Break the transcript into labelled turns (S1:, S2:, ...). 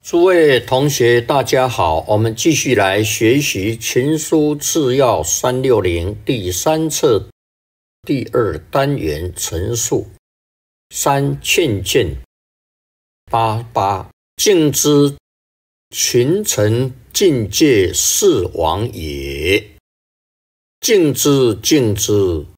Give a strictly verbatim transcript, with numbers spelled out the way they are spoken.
S1: 诸位同学，大家好，我们继续来学习《群书治要三六零》第三册第二单元陈述。三劝谏八八敬之，群臣尽戒事王也。敬之，敬之，